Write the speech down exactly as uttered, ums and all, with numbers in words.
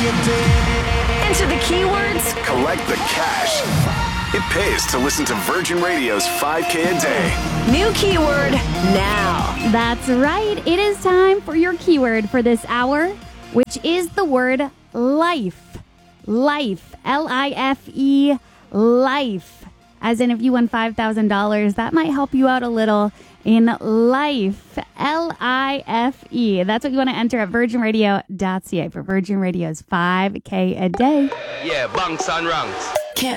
Enter the keywords. Collect the cash. It pays to listen to Virgin Radio's five K a day. New keyword now. That's right. It is time for your keyword for this hour, which is the word life. Life. L I F E. Life. As in, if you won five thousand dollars, that might help you out a little in life. L I F E. That's what you want to enter at virgin radio dot c a for Virgin Radio's five K a day. Yeah, bunks and ranks.